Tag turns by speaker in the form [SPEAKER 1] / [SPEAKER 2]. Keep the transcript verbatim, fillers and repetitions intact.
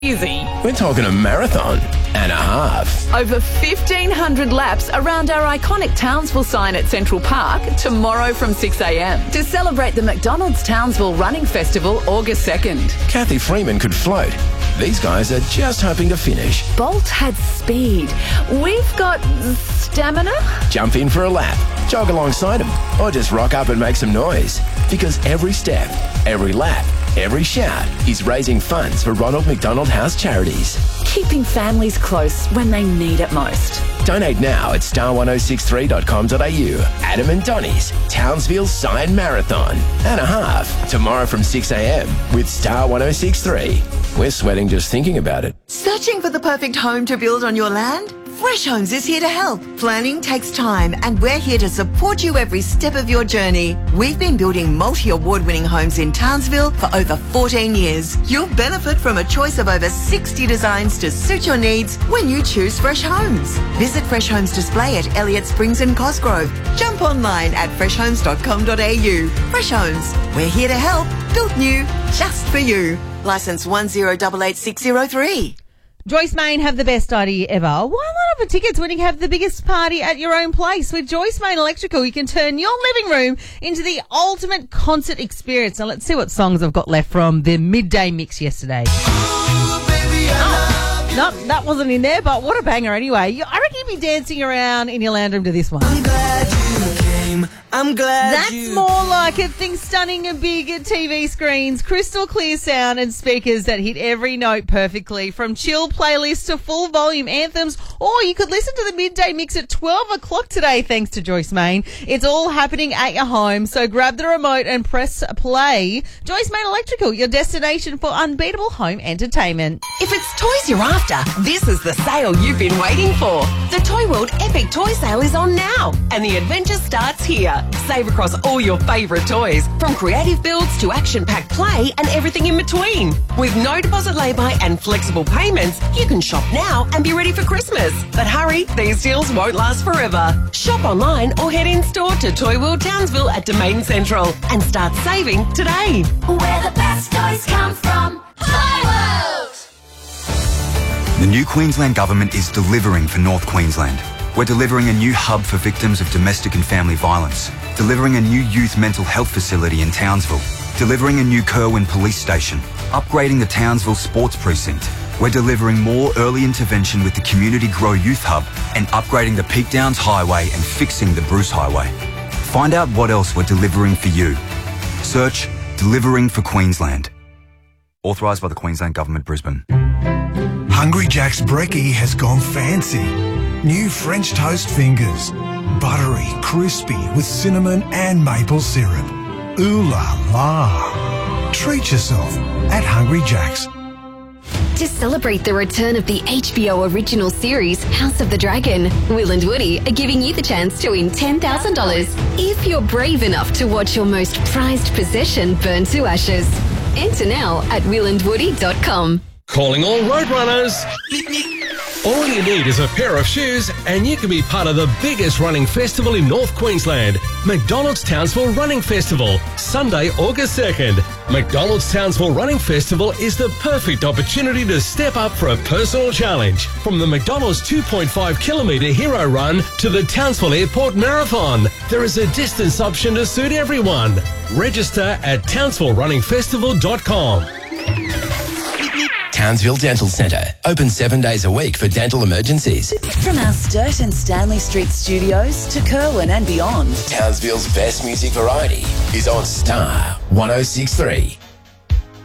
[SPEAKER 1] Easy.
[SPEAKER 2] We're talking a marathon and a half.
[SPEAKER 1] Over fifteen hundred laps around our iconic Townsville sign at Central Park tomorrow from six a.m. to celebrate the McDonald's Townsville Running Festival August second.
[SPEAKER 2] Kathy Freeman could float. These guys are just hoping to finish.
[SPEAKER 1] Bolt had speed. We've got stamina.
[SPEAKER 2] Jump in for a lap, jog alongside them, or just rock up and make some noise. Because every step, every lap, every shout is raising funds for Ronald McDonald House Charities.
[SPEAKER 1] Keeping families close when they need it most.
[SPEAKER 2] Donate now at star ten sixty-three dot com dot a u. Adam and Donnie's Townsville Sign Marathon and a half tomorrow from six a.m. with Star ten sixty-three. We're sweating just thinking about it.
[SPEAKER 3] Searching for the perfect home to build on your land? Fresh Homes is here to help. Planning takes time and we're here to support you every step of your journey. We've been building multi-award-winning homes in Townsville for over fourteen years. You'll benefit from a choice of over sixty designs to suit your needs when you choose Fresh Homes. Visit Fresh Homes Display at Elliott Springs and Cosgrove. Jump online at fresh homes dot com dot a u. Fresh Homes, we're here to help. Built new, just for you. Licence one zero eight eight six zero three.
[SPEAKER 4] Joyce Main have the best idea ever. Why not offer tickets when you have the biggest party at your own place? With Joyce Main Electrical, you can turn your living room into the ultimate concert experience. Now, let's see what songs I've got left from the midday mix yesterday.
[SPEAKER 5] Ooh, baby, I
[SPEAKER 4] oh, no, that wasn't in there, but what a banger anyway. I reckon you'd be dancing around in your lounge room to this one.
[SPEAKER 5] I'm glad you came. I'm glad
[SPEAKER 4] That's
[SPEAKER 5] you...
[SPEAKER 4] more like it. Think stunning and big T V screens, crystal clear sound and speakers that hit every note perfectly. From chill playlists to full volume anthems, or you could listen to the midday mix at twelve o'clock today thanks to Joyce Main. It's all happening at your home, so grab the remote and press play. Joyce Main Electrical, your destination for unbeatable home entertainment.
[SPEAKER 6] If it's toys you're after, this is the sale you've been waiting for. The Toy World Epic Toy Sale is on now, and the adventure starts here. Save across all your favourite toys, from creative builds to action-packed play and everything in between. With no deposit lay-by and flexible payments, you can shop now and be ready for Christmas. But hurry, these deals won't last forever. Shop online or head in-store to Toy World Townsville at Domain Central and start saving today.
[SPEAKER 7] Where the best toys come from, Toy World!
[SPEAKER 8] The new Queensland Government is delivering for North Queensland. We're delivering a new hub for victims of domestic and family violence, delivering a new youth mental health facility in Townsville, delivering a new Kerwin police station, upgrading the Townsville sports precinct. We're delivering more early intervention with the Community Grow Youth Hub and upgrading the Peak Downs Highway and fixing the Bruce Highway. Find out what else we're delivering for you. Search Delivering for Queensland. Authorised by the Queensland Government, Brisbane.
[SPEAKER 9] Hungry Jack's Brekkie has gone fancy. New French toast fingers. Buttery, crispy with cinnamon and maple syrup. Ooh la la. Treat yourself at Hungry Jack's.
[SPEAKER 10] To celebrate the return of the H B O original series House of the Dragon, Will and Woody are giving you the chance to win ten thousand dollars if you're brave enough to watch your most prized possession burn to ashes. Enter now at will and woody dot com.
[SPEAKER 11] Calling all road runners. All you need is a pair of shoes and you can be part of the biggest running festival in North Queensland, McDonald's Townsville Running Festival, Sunday, August second. McDonald's Townsville Running Festival is the perfect opportunity to step up for a personal challenge. From the McDonald's two point five kilometre hero run to the Townsville Airport Marathon, there is a distance option to suit everyone. Register at townsville running festival dot com.
[SPEAKER 2] Townsville Dental Centre, open seven days a week for dental emergencies.
[SPEAKER 1] From our Sturt and Stanley Street studios to Kerwin and beyond,
[SPEAKER 2] Townsville's best music variety is on Star ten sixty-three.